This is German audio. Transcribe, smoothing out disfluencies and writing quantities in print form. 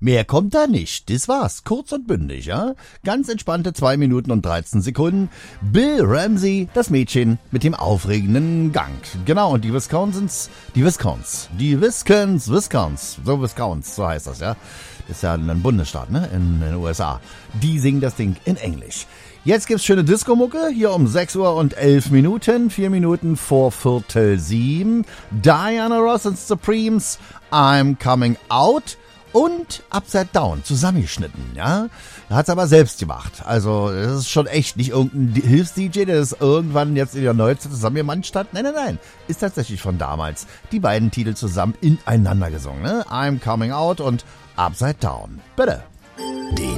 Mehr kommt da nicht. Das war's. Kurz und bündig, ja? Ganz entspannte 2 Minuten und 13 Sekunden. Bill Ramsey, das Mädchen mit dem aufregenden Gang. Genau, und die Wiscons, so heißt das, ja? Das ist ja ein Bundesstaat, ne? In den USA. Die singen das Ding in Englisch. Jetzt gibt's schöne Disco-Mucke, hier um 6 Uhr und 11 Minuten, 4 Minuten vor 6:15. Diana Ross and Supremes, I'm Coming Out und Upside Down, zusammengeschnitten, ja. Er hat's aber selbst gemacht, also das ist schon echt nicht irgendein Hilfs-DJ, der das irgendwann jetzt in der Neuzeit zusammengemanscht hat. Nein, ist tatsächlich von damals. Die beiden Titel zusammen ineinander gesungen, ne? I'm Coming Out und Upside Down. Bitte.